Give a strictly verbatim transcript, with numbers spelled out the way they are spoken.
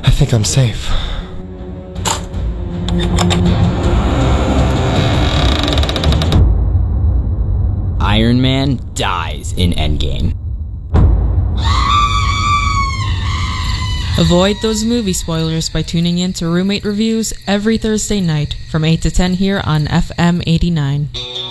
I think I'm safe. Iron Man dies in Endgame. Avoid those movie spoilers by tuning in to Roommate Reviews every Thursday night from eight to ten here on F M eighty-nine.